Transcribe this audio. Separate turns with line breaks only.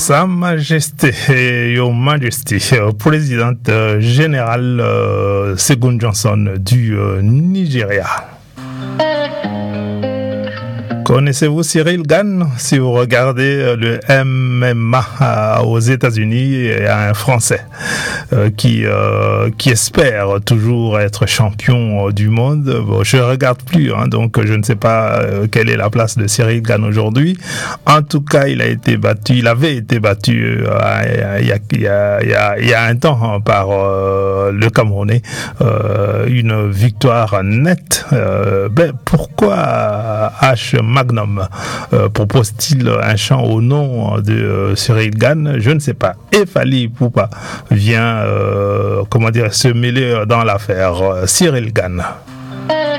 Sa Majesté, Your Majesty, présidente générale Segun Johnson du Nigeria. Connaissez-vous Cyril Gane? Si vous regardez le MMA aux États-Unis, il y a un Français qui espère toujours être champion du monde. Bon, je ne regarde plus, donc je ne sais pas quelle est la place de Cyril Gane aujourd'hui. En tout cas, il avait été battu il y a un temps par le Camerounais. Une victoire nette. Pourquoi H. Magnum propose-t-il un chant au nom de Cyril Gane? Je ne sais pas. Et Fally Ipupa vient se mêler dans l'affaire. Cyril Gane.